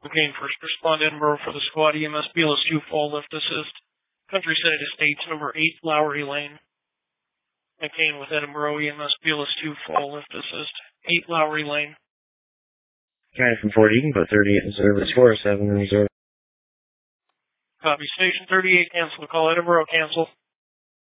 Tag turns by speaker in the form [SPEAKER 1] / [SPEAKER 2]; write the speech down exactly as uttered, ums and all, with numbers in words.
[SPEAKER 1] McCain, first respond to Edinburgh for the squad. E M S B L S two, fall lift assist. Countryside Estates, number eight, Lowry Lane. McCain with Edinburgh, E M S B L S two, fall lift assist. eight Lowry Lane.
[SPEAKER 2] County from Fort Eaton, but thirty-eight in service, four oh seven in reserve.
[SPEAKER 1] Copy. Station thirty-eight, cancel the call. Edinburgh, cancel.